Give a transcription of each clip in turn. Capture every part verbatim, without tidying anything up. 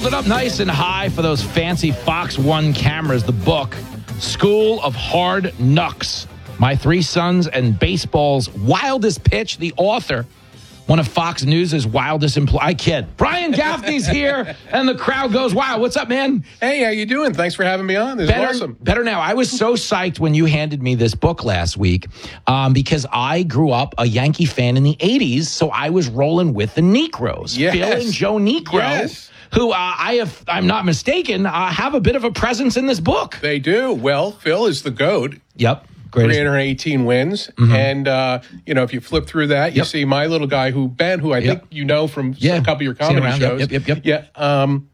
hold it up nice and high for those fancy Fox One cameras. The book, School of Hard Knocks. My Three Sons and Baseball's Wildest Pitch. The author, one of Fox News' wildest employees. I kid. Brian Gaffney's here, and the crowd goes wild. What's up, man? Hey, how you doing? Thanks for having me on. This better, is awesome. Better now. I was so psyched when you handed me this book last week um, because I grew up a Yankee fan in the eighties, so I was rolling with the Necros. Yes. Phil and Joe Necro. Yes. Who uh, I have, I'm not mistaken, uh, have a bit of a presence in this book. They do. Well, Phil is the GOAT. Yep. Greatest. three hundred eighteen wins. Mm-hmm. And, uh, you know, if you flip through that, you yep. see my little guy who, Ben, who I yep. think you know from yeah. a couple of your comedy shows. Yep, yep, yep, yep. Yeah. Um,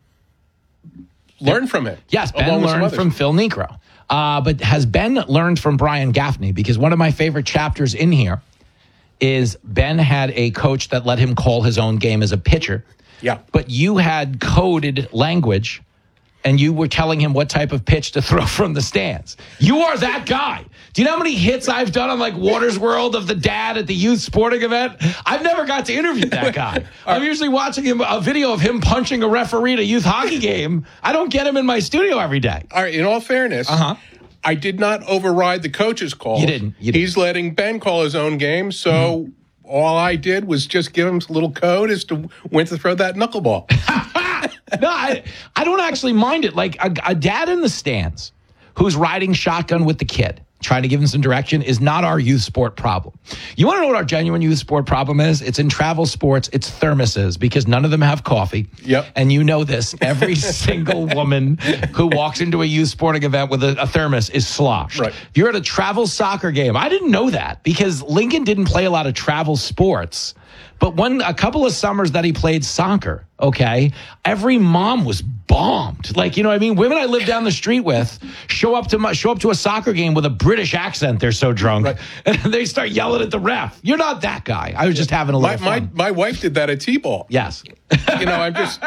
learn from him. Yes, Ben learned from Phil Necro. Uh, but has Ben learned from Brian Gaffney? Because one of my favorite chapters in here is Ben had a coach that let him call his own game as a pitcher. Yeah. But you had coded language, and you were telling him what type of pitch to throw from the stands. You are that guy. Do you know how many hits I've done on like Waters World of the dad at the youth sporting event? I've never got to interview that guy. I'm usually watching him a video of him punching a referee at a youth hockey game. I don't get him in my studio every day. All right, in all fairness, uh-huh. I did not override the coach's call. You didn't. You didn't. He's letting Ben call his own game, so mm-hmm. all I did was just give him a little code as to when to throw that knuckleball. No, I, I don't actually mind it. Like a, a dad in the stands who's riding shotgun with the kid, trying to give him some direction, is not our youth sport problem. You want to know what our genuine youth sport problem is? It's in travel sports. It's thermoses, because none of them have coffee. Yep. And you know this. Every single woman who walks into a youth sporting event with a, a thermos is sloshed. Right. If you're at a travel soccer game, I didn't know that because Lincoln didn't play a lot of travel sports. But when a couple of summers that he played soccer, okay, every mom was bombed. Like, you know what I mean? Women I live down the street with show up to my, show up to a soccer game with a British accent. They're so drunk. Right. And they start yelling at the ref. You're not that guy. I was just having a little my, fun. My, my wife did that at T-ball. Yes. You know, I'm just...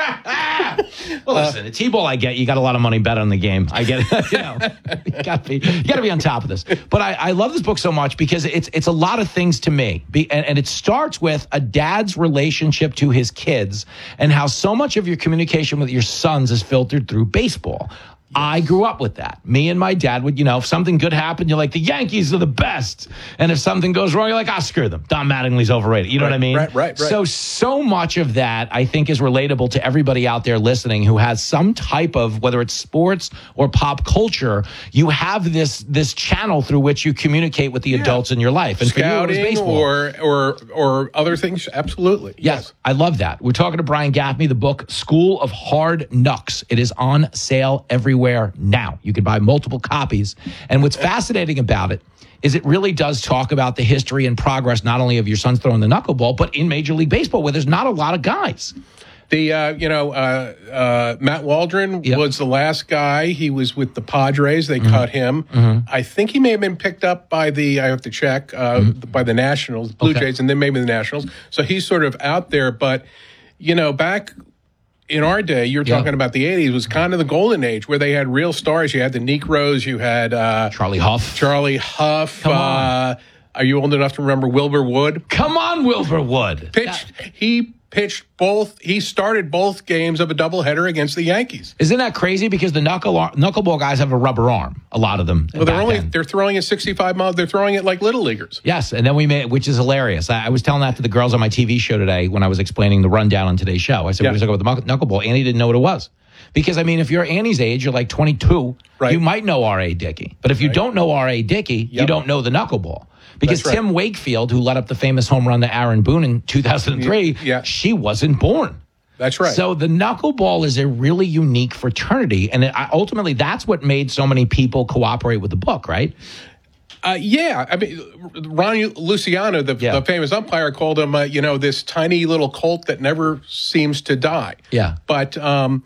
Well, listen, uh, at T-ball, I get you got a lot of money bet on the game. I get it. You know, you got to be, you got to be on top of this. But I, I love this book so much because it's it's a lot of things to me. Be, and, and it starts with a dad's relationship to his kids and how so much of your communication with your sons is filtered through baseball. I grew up with that. Me and my dad would, you know, if something good happened, you're like, the Yankees are the best. And if something goes wrong, you're like, ah, screw them. Don Mattingly's overrated. You know right, what I mean? Right, right, right. So, so much of that, I think, is relatable to everybody out there listening who has some type of, whether it's sports or pop culture, you have this this channel through which you communicate with the yeah. adults in your life. And Scouting for you, it was baseball. Or, or, or other things, absolutely. Yes, yes, I love that. We're talking to Brian Gaffney, the book, School of Hard Knocks. It is on sale everywhere now. You can buy multiple copies. And what's fascinating about it is it really does talk about the history and progress, not only of your sons throwing the knuckleball, but in Major League Baseball, where there's not a lot of guys. The, uh, you know, uh, uh, Matt Waldron yep. was the last guy. He was with the Padres. They mm-hmm. cut him. Mm-hmm. I think he may have been picked up by the, I have to check, uh, mm-hmm. by the Nationals, Blue okay. Jays, and then maybe the Nationals. So he's sort of out there. But, you know, back in our day, you're talking yeah. about the eighties, was kind of the golden age where they had real stars. You had the Necros, you had uh, Charlie Huff. Charlie Huff. Come on. Uh, are you old enough to remember Wilbur Wood? Come on, Wilbur Wood. Pitched. That- he pitched both. He started both games of a doubleheader against the Yankees. Isn't that crazy? Because the knuckle knuckleball guys have a rubber arm. A lot of them. Well, they're only end. they're throwing it sixty-five miles. They're throwing it like little leaguers. Yes, and then we made, which is hilarious. I, I was telling that to the girls on my T V show today when I was explaining the rundown on today's show. I said, yeah. we're going to talk about the knuckleball. Annie didn't know what it was. Because, I mean, if you're Annie's age, you're like twenty-two, right. you might know R A. Dickey. But if you right. don't know R A. Dickey, yep. you don't know the knuckleball. Because right. Tim Wakefield, who led up the famous home run to Aaron Boone in two thousand three, yeah. she wasn't born. That's right. So the knuckleball is a really unique fraternity. And it, ultimately, that's what made so many people cooperate with the book, right? Uh, yeah. I mean, Ron Luciano, the, yeah. the famous umpire, called him, uh, you know, this tiny little colt that never seems to die. Yeah. But um,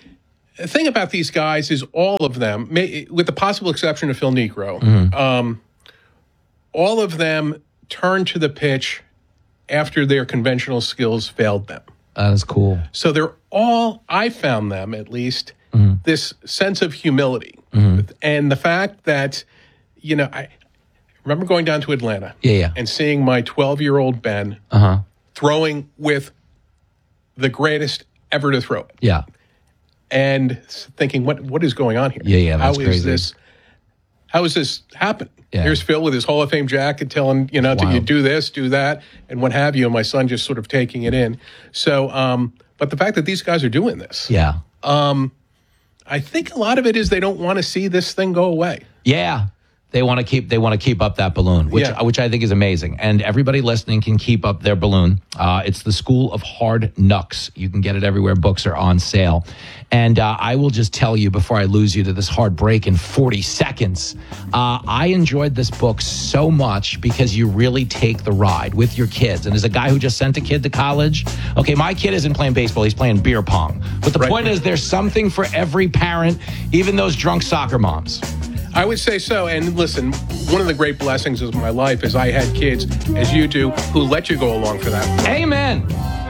the thing about these guys is all of them, may, with the possible exception of Phil Necro, mm-hmm. um, all of them turned to the pitch after their conventional skills failed them. That is cool. So they're all, I found them at least, mm-hmm. this sense of humility. Mm-hmm. And the fact that, you know, I remember going down to Atlanta yeah, yeah. and seeing my twelve-year-old Ben uh-huh. throwing with the greatest ever to throw it. Yeah. and thinking, what what is going on here? Yeah, yeah, that's how is crazy. this? How is this happen? Yeah. Here's Phil with his Hall of Fame jacket telling, you know, to you do this, do that, and what have you. And my son just sort of taking it in. So, um, but the fact that these guys are doing this, Yeah. um, I think a lot of it is they don't want to see this thing go away. Yeah. They want to keep they want to keep up that balloon, which Yeah. which I think is amazing. And everybody listening can keep up their balloon. Uh, it's the School of Hard Knocks. You can get it everywhere books are on sale. And uh, I will just tell you before I lose you to this hard break in forty seconds, uh, I enjoyed this book so much because you really take the ride with your kids. And as a guy who just sent a kid to college, okay, my kid isn't playing baseball, he's playing beer pong. But the Right. point is there's something for every parent, even those drunk soccer moms. I would say so. And listen, one of the great blessings of my life is I had kids, as you do, who let you go along for that. Amen.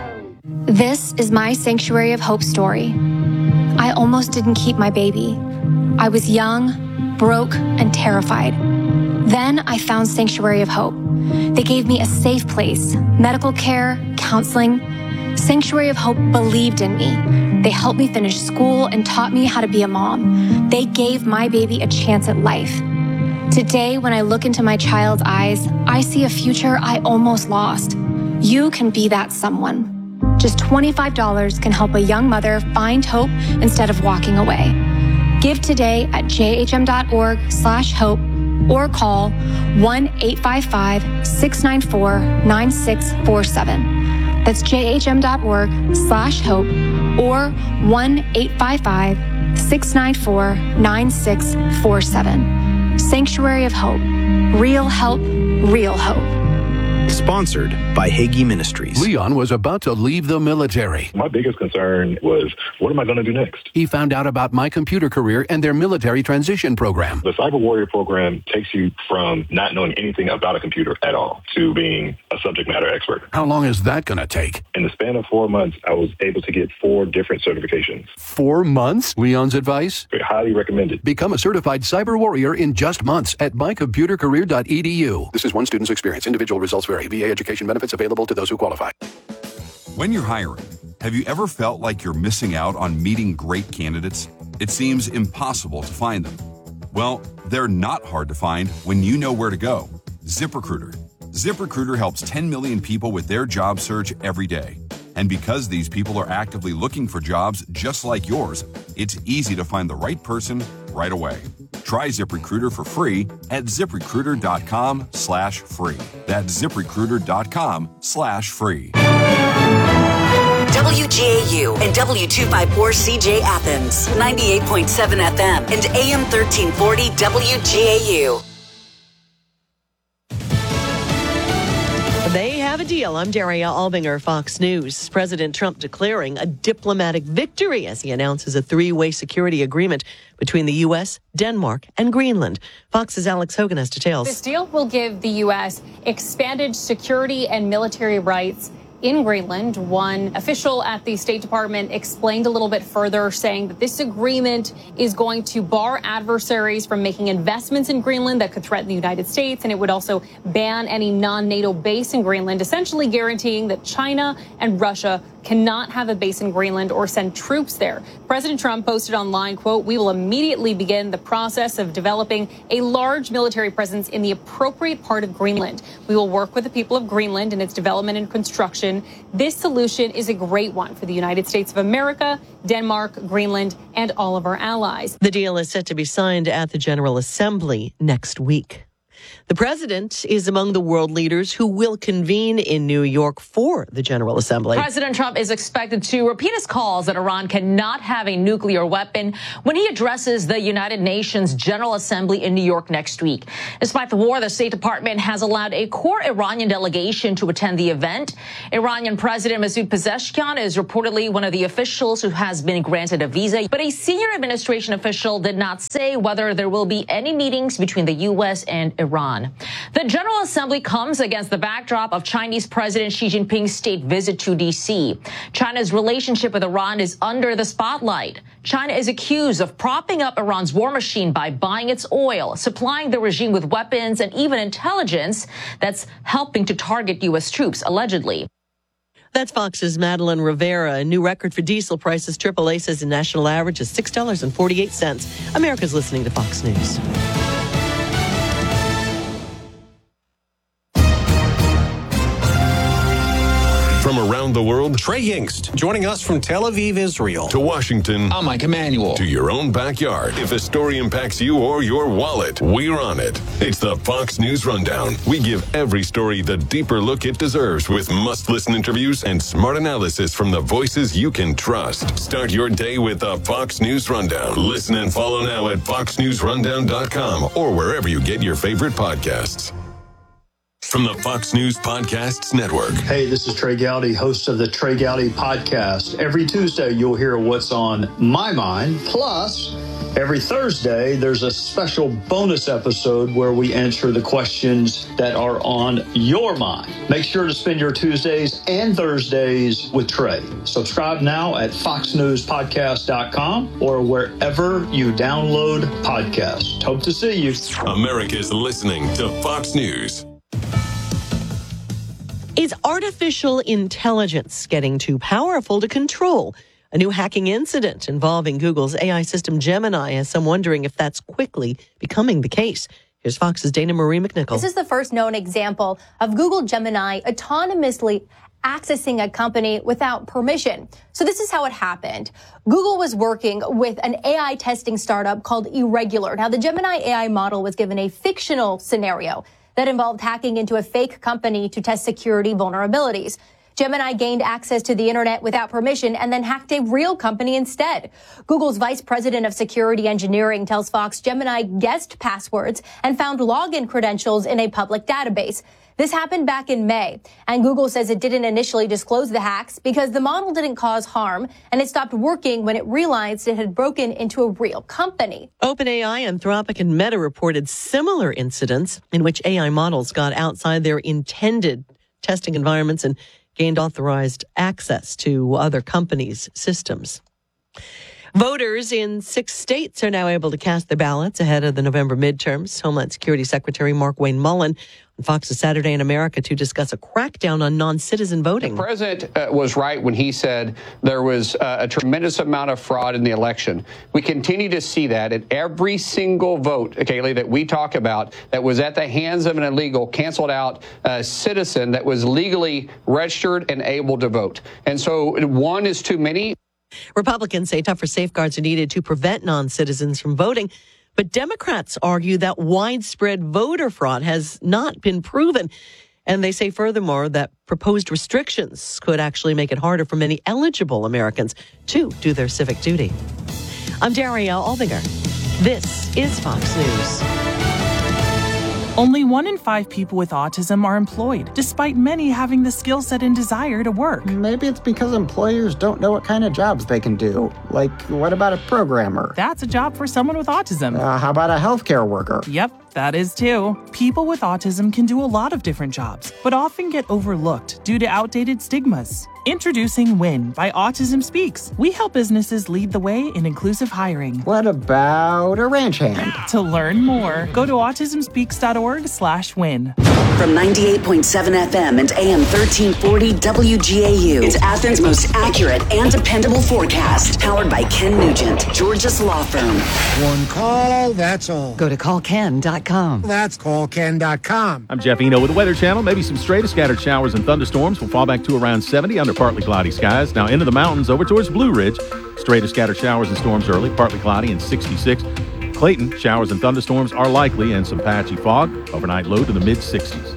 This is my Sanctuary of Hope story. I almost didn't keep my baby. I was young, broke, and terrified. Then I found Sanctuary of Hope. They gave me a safe place, medical care, counseling. Sanctuary of Hope believed in me. They helped me finish school and taught me how to be a mom. They gave my baby a chance at life. Today, when I look into my child's eyes, I see a future I almost lost. You can be that someone. Just twenty-five dollars can help a young mother find hope instead of walking away. Give today at jhm.org slash hope or call one eight five five, six nine four, nine six four seven. That's jhm.org slash hope or one eight five five, six nine four, nine six four seven. Sanctuary of Hope. Real help, real hope. Sponsored by Hagee Ministries. Leon was about to leave the military. My biggest concern was, what am I going to do next? He found out about My Computer Career and their military transition program. The Cyber Warrior program takes you from not knowing anything about a computer at all to being a subject matter expert. How long is that going to take? In the span of four months, I was able to get four different certifications. Four months? Leon's advice? I highly recommend it. Become a certified cyber warrior in just months at my computer career dot e d u. This is one student's experience. Individual results vary. V A education benefits available to those who qualify. When you're hiring, have you ever felt like you're missing out on meeting great candidates? It seems impossible to find them. Well, they're not hard to find when you know where to go. ZipRecruiter. ZipRecruiter helps ten million people with their job search every day. And because these people are actively looking for jobs just like yours, it's easy to find the right person right away. Try ZipRecruiter for free at ZipRecruiter.com slash free. That's ZipRecruiter.com slash free. W G A U and W two fifty-four C J Athens, ninety-eight point seven F M and A M thirteen forty W G A U. They have a deal. I'm Daria Albinger, Fox News. President Trump declaring a diplomatic victory as he announces a three-way security agreement between the U S, Denmark, and Greenland. Fox's Alex Hogan has details. This deal will give the U S expanded security and military rights in Greenland. One official at the State Department explained a little bit further, saying that this agreement is going to bar adversaries from making investments in Greenland that could threaten the United States, and it would also ban any non-NATO base in Greenland, essentially guaranteeing that China and Russia cannot have a base in Greenland or send troops there. President Trump posted online, quote, "We will immediately begin the process of developing a large military presence in the appropriate part of Greenland. We will work with the people of Greenland in its development and construction. This solution is a great one for the United States of America, Denmark, Greenland, and all of our allies." The deal is set to be signed at the General Assembly next week. The president is among the world leaders who will convene in New York for the General Assembly. President Trump is expected to repeat his calls that Iran cannot have a nuclear weapon when he addresses the United Nations General Assembly in New York next week. Despite the war, the State Department has allowed a core Iranian delegation to attend the event. Iranian President Masoud Pezeshkian is reportedly one of the officials who has been granted a visa, but a senior administration official did not say whether there will be any meetings between the U S and Iran. The General Assembly comes against the backdrop of Chinese President Xi Jinping's state visit to D C. China's relationship with Iran is under the spotlight. China is accused of propping up Iran's war machine by buying its oil, supplying the regime with weapons and even intelligence that's helping to target U S troops, allegedly. That's Fox's Madeline Rivera. A new record for diesel prices. triple A says the national average is six dollars and forty-eight cents. America's listening to Fox News. From around the world, Trey Yingst, joining us from Tel Aviv, Israel. To Washington, I'm Mike Emanuel. To your own backyard. If a story impacts you or your wallet, we're on it. It's the Fox News Rundown. We give every story the deeper look it deserves with must-listen interviews and smart analysis from the voices you can trust. Start your day with the Fox News Rundown. Listen and follow now at fox news rundown dot com or wherever you get your favorite podcasts. From the Fox News Podcasts Network. Hey, this is Trey Gowdy, host of the Trey Gowdy Podcast. Every Tuesday, you'll hear what's on my mind. Plus, every Thursday, there's a special bonus episode where we answer the questions that are on your mind. Make sure to spend your Tuesdays and Thursdays with Trey. Subscribe now at fox news podcast dot com or wherever you download podcasts. Hope to see you. America's listening to Fox News. Is artificial intelligence getting too powerful to control? A new hacking incident involving Google's A I system Gemini has some wondering if that's quickly becoming the case. Here's Fox's Dana Marie McNichol. This is the first known example of Google Gemini autonomously accessing a company without permission. So this is how it happened. Google was working with an A I testing startup called Irregular. Now, the Gemini A I model was given a fictional scenario that involved hacking into a fake company to test security vulnerabilities. Gemini gained access to the internet without permission and then hacked a real company instead. Google's vice president of security engineering tells Fox Gemini guessed passwords and found login credentials in a public database. This happened back in May, and Google says it didn't initially disclose the hacks because the model didn't cause harm, and it stopped working when it realized it had broken into a real company. OpenAI, Anthropic, and Meta reported similar incidents in which A I models got outside their intended testing environments and gained authorized access to other companies' systems. Voters in six states are now able to cast their ballots ahead of the November midterms. Homeland Security Secretary Mark Wayne Mullen on Fox's Saturday in America to discuss a crackdown on non-citizen voting. The president uh, was right when he said there was uh, a tremendous amount of fraud in the election. We continue to see that at every single vote, Kaylee, that we talk about that was at the hands of an illegal, canceled out uh, citizen that was legally registered and able to vote. And so one is too many. Republicans say tougher safeguards are needed to prevent non-citizens from voting, but Democrats argue that widespread voter fraud has not been proven. And they say furthermore that proposed restrictions could actually make it harder for many eligible Americans to do their civic duty. I'm Daria Albinger. This is Fox News. Only one in five people with autism are employed, despite many having the skill set and desire to work. Maybe it's because employers don't know what kind of jobs they can do. Like, what about a programmer? That's a job for someone with autism. Uh, how about a healthcare worker? Yep, that is too. People with autism can do a lot of different jobs, but often get overlooked due to outdated stigmas. Introducing WIN by Autism Speaks. We help businesses lead the way in inclusive hiring. What about a ranch hand? To learn more, go to autism speaks dot org slash win. From ninety-eight point seven F M and A M thirteen forty W G A U, it's Athens' most accurate and dependable forecast. Powered by Ken Nugent, Georgia's law firm. One call, that's all. Go to call ken dot com. That's call ken dot com. I'm Jeff Eno with the Weather Channel. Maybe some stray to scattered showers and thunderstorms will fall back to around seventy under partly cloudy skies. Now into the mountains over towards Blue Ridge. Stray to scattered showers and storms early, partly cloudy and sixty-six. Clayton, showers and thunderstorms are likely and some patchy fog. Overnight low to the mid sixties.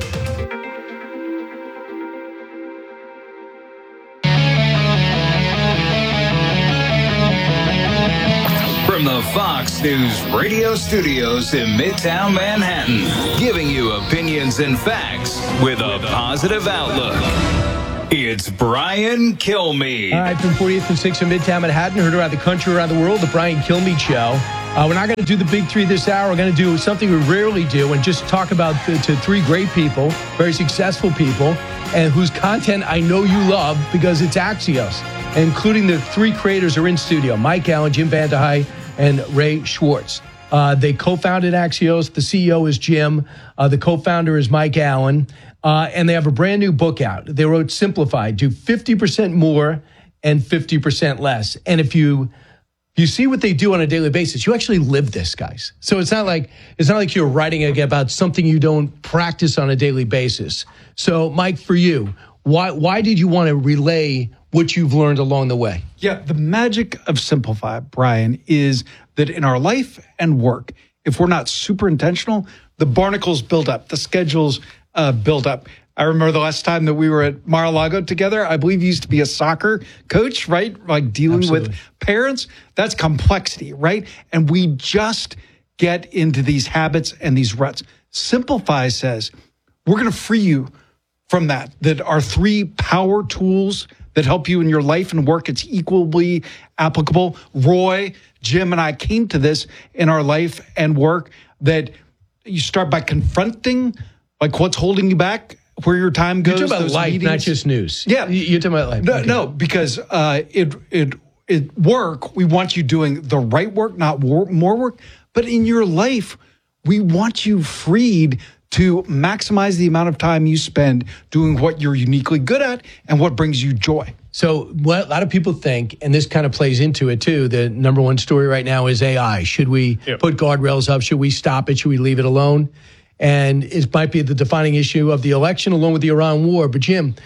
From the Fox News radio studios in Midtown Manhattan, giving you opinions and facts with a positive outlook. It's Brian Kilmeade. All right, from fortieth and sixth in Midtown Manhattan, heard around the country, around the world, the Brian Kilmeade Show. Uh, we're not going to do the big three this hour. We're going to do something we rarely do and just talk about the, to three great people, very successful people, and whose content I know you love because it's Axios, including the three creators are in studio, Mike Allen, Jim Vandehei, and Ray Schwartz. Uh, they co-founded Axios. The C E O is Jim. Uh, the co-founder is Mike Allen. Uh, and they have a brand new book out. They wrote Simplify, do fifty percent more and fifty percent less. And if you you see what they do on a daily basis, you actually live this, guys. So it's not like it's not like you're writing about something you don't practice on a daily basis. So, Mike, for you, why why did you want to relay what you've learned along the way? Yeah, the magic of Simplify, Brian, is that in our life and work, if we're not super intentional, the barnacles build up, the schedules uh, build up. I remember the last time that we were at Mar-a-Lago together, I believe you used to be a soccer coach, right? Like dealing Absolutely. with parents. That's complexity, right? And we just get into these habits and these ruts. Simplify says, we're going to free you from that, that our three power tools that help you in your life and work, it's equally applicable. Roy, Jim, and I came to this in our life and work, that you start by confronting like what's holding you back, where your time goes. You're talking about life, meetings. not just news. Yeah. You're talking about life. No, okay. no, because uh, it, it, it work, we want you doing the right work, not more, more work. But in your life, we want you freed to maximize the amount of time you spend doing what you're uniquely good at and what brings you joy. So what a lot of people think, and this kind of plays into it too, the number one story right now is A I. Should we yep. put guardrails up? Should we stop it? Should we leave it alone? And it might be the defining issue of the election along with the Iran war. But Jim,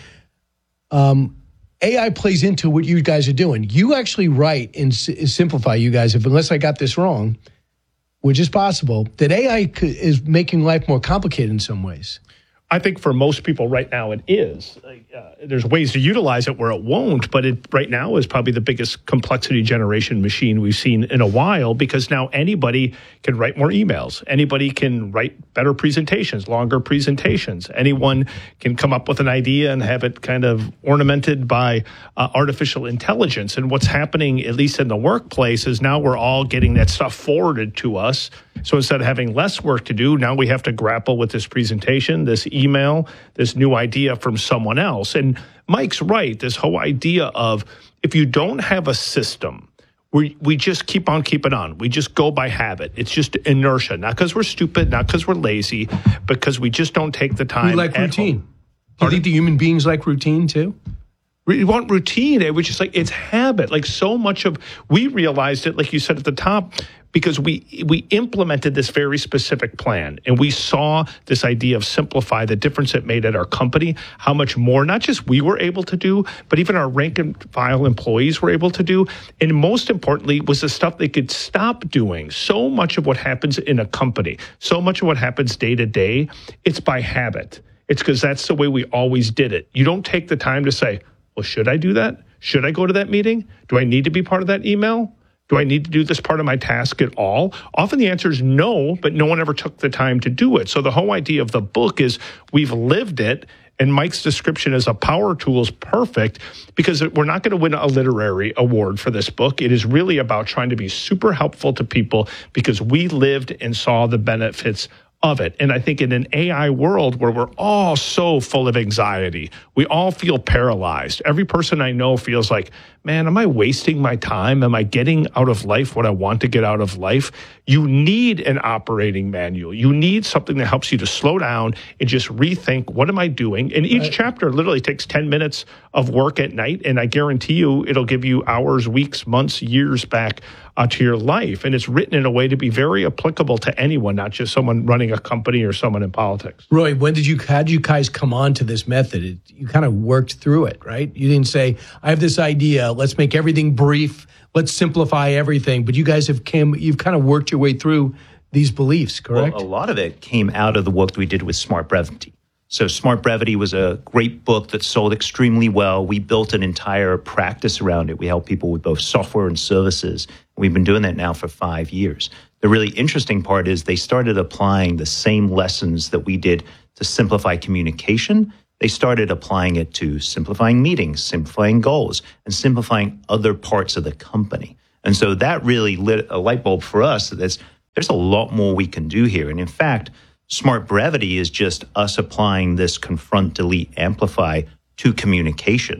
um, A I plays into what you guys are doing. You actually write in, in Simplify, you guys, if unless I got this wrong, which is possible, that A I is making life more complicated in some ways. I think for most people right now it is. Uh, there's ways to utilize it where it won't, but it right now is probably the biggest complexity generation machine we've seen in a while, because now anybody can write more emails. Anybody can write better presentations, longer presentations. Anyone can come up with an idea and have it kind of ornamented by uh, artificial intelligence. And what's happening, at least in the workplace, is now we're all getting that stuff forwarded to us. So instead of having less work to do, now we have to grapple with this presentation, this email, this new idea from someone else. And Mike's right, this whole idea of if you don't have a system, we we just keep on keeping on. We just go by habit. It's just inertia, not because we're stupid, not because we're lazy, but because we just don't take the time. We like at routine. home. Do you think the human beings like routine too? We want routine. It was just like, it's habit. Like so much of, we realized it, like you said at the top, because we we implemented this very specific plan, and we saw this idea of Simplify, the difference it made at our company, how much more, not just we were able to do, but even our rank and file employees were able to do. And most importantly was the stuff they could stop doing. So much of what happens in a company, so much of what happens day to day, it's by habit. It's because that's the way we always did it. You don't take the time to say, well, should I do that? Should I go to that meeting? Do I need to be part of that email? Do I need to do this part of my task at all? Often the answer is no, but no one ever took the time to do it. So the whole idea of the book is we've lived it, and Mike's description as a power tool is perfect, because we're not going to win a literary award for this book. It is really about trying to be super helpful to people because we lived and saw the benefits of it. And I think in an A I world where we're all so full of anxiety, we all feel paralyzed. Every person I know feels like, man, am I wasting my time? Am I getting out of life what I want to get out of life? You need an operating manual. You need something that helps you to slow down and just rethink, what am I doing? And each right. chapter literally takes ten minutes of work at night. And I guarantee you it'll give you hours, weeks, months, years back uh, to your life. And it's written in a way to be very applicable to anyone, not just someone running a company or someone in politics. Roy, when did you, how did you guys come on to this method? It, you kind of worked through it, right? You didn't say, I have this idea, let's make everything brief, let's simplify everything. But you guys have came, you've kind of worked your way through these beliefs, correct? Well, a lot of it came out of the work we did with Smart Brevity. So Smart Brevity was a great book that sold extremely well. We built an entire practice around it. We help people with both software and services. We've been doing that now for five years. The really interesting part is they started applying the same lessons that we did to simplify communication. They started applying it to simplifying meetings, simplifying goals, and simplifying other parts of the company. And so that really lit a light bulb for us that there's, there's a lot more we can do here. And in fact, Smart Brevity is just us applying this confront, delete, amplify to communications.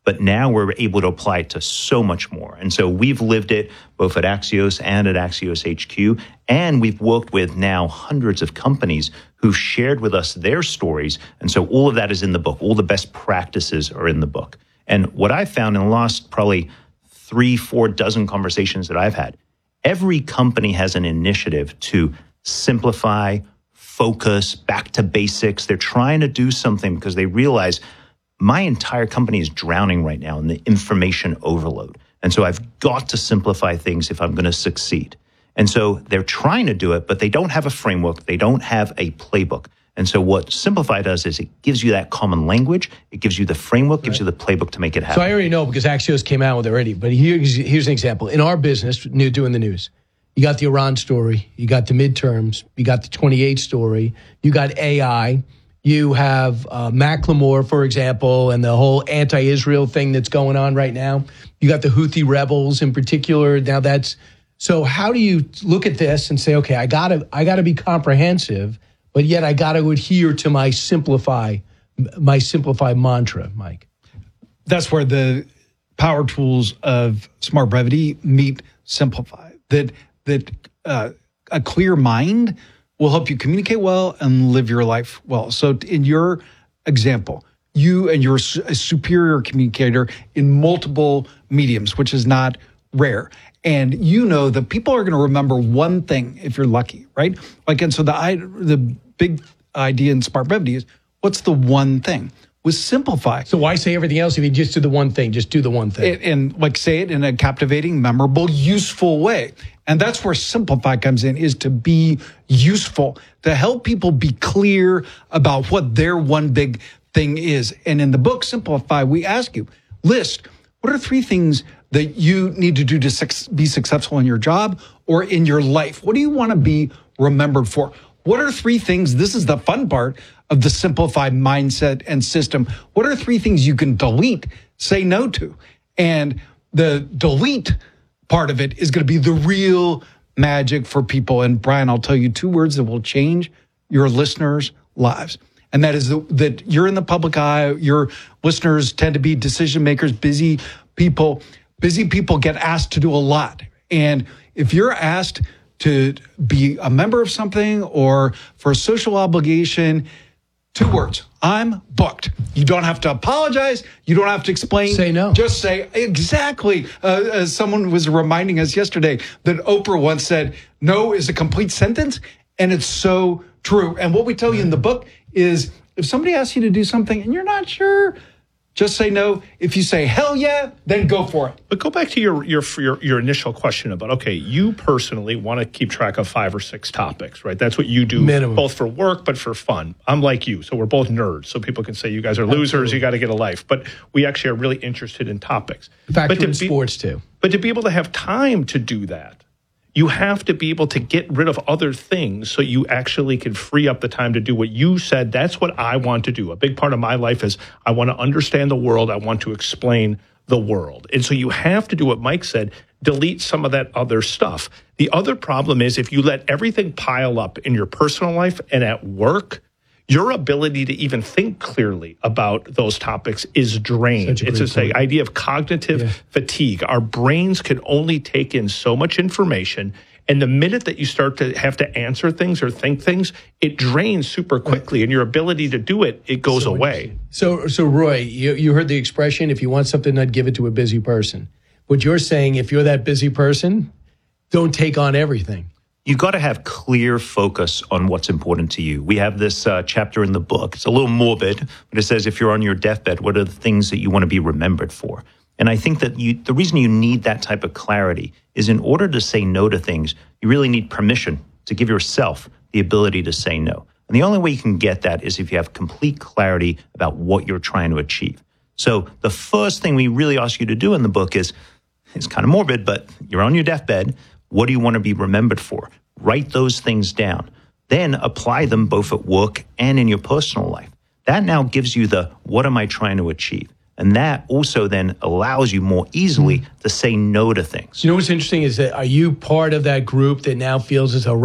But now we're able to apply it to so much more. And so we've lived it both at Axios and at Axios H Q. And we've worked with now hundreds of companies who've shared with us their stories. And so all of that is in the book. All the best practices are in the book. And what I've found in the last probably three, four dozen conversations that I've had, every company has an initiative to simplify, focus, back to basics. They're trying to do something because they realize my entire company is drowning right now in the information overload. And so I've got to simplify things if I'm going to succeed. And so they're trying to do it, but they don't have a framework. They don't have a playbook. And so what Simplify does is it gives you that common language. It gives you the framework, gives you the playbook to make it happen. So I already know because Axios came out with it already. But here's, here's an example. In our business, new doing the news, you got the Iran story, you got the midterms, you got the twenty-eight story, you got A I. You have uh, Macklemore, for example, and the whole anti-Israel thing that's going on right now. You got the Houthi rebels in particular. Now that's so. How do you look at this and say, okay, I gotta, I gotta be comprehensive, but yet I gotta adhere to my simplify, my simplify mantra, Mike? That's where the power tools of Smart Brevity meet Simplify. That that uh, a clear mind will help you communicate well and live your life well. So in your example, you and you're a superior communicator in multiple mediums, which is not rare. And you know that people are going to remember one thing if you're lucky, right? Like, and so the the big idea in Smart Brevity is, what's the one thing? With Simplify. So why say everything else if you just do the one thing? Just do the one thing. And, and like say it in a captivating, memorable, useful way. And that's where Simplify comes in, is to be useful, to help people be clear about what their one big thing is. And in the book, Simplify, we ask you, list, what are three things that you need to do to su- be successful in your job or in your life? What do you want to be remembered for? What are three things? This is the fun part of the Simplify mindset and system. What are three things you can delete, say no to? And the delete part of it is going to be the real magic for people. And Brian, I'll tell you two words that will change your listeners' lives. And that is the, that you're in the public eye. Your listeners tend to be decision makers, busy people. Busy people get asked to do a lot. And if you're asked to be a member of something or for a social obligation, two words, I'm booked. You don't have to apologize. You don't have to explain. Say no. Just say exactly. Uh, as someone was reminding us yesterday that Oprah once said, no is a complete sentence. And it's so true. And what we tell you in the book is if somebody asks you to do something and you're not sure, just say no. If you say hell yeah, then go for it. But go back to your your your, your initial question about, okay, you personally want to keep track of five or six topics, right? That's what you do, minimum, both for work but for fun. I'm like you, so we're both nerds. So people can say you guys are losers, Absolutely. You got to get a life. But we actually are really interested in topics. Factor but to in be, sports too. But to be able to have time to do that, you have to be able to get rid of other things so you actually can free up the time to do what you said. That's what I want to do. A big part of my life is I want to understand the world. I want to explain the world. And so you have to do what Mike said, delete some of that other stuff. The other problem is if you let everything pile up in your personal life and at work, your ability to even think clearly about those topics is drained. It's this point. idea of cognitive yeah. fatigue. Our brains can only take in so much information. And the minute that you start to have to answer things or think things, it drains super quickly. And your ability to do it, it goes so away. So, so Roy, you, you heard the expression, if you want something, not give it to a busy person. What you're saying, if you're that busy person, don't take on everything. You've got to have clear focus on what's important to you. We have this uh, chapter in the book. It's a little morbid, but it says if you're on your deathbed, what are the things that you want to be remembered for? And I think that you, the reason you need that type of clarity is in order to say no to things, you really need permission to give yourself the ability to say no. And the only way you can get that is if you have complete clarity about what you're trying to achieve. So the first thing we really ask you to do in the book is, it's kind of morbid, but you're on your deathbed. What do you want to be remembered for? Write those things down. Then apply them both at work and in your personal life. That now gives you the, what am I trying to achieve? And that also then allows you more easily to say no to things. You know what's interesting is that are you part of that group that now feels as though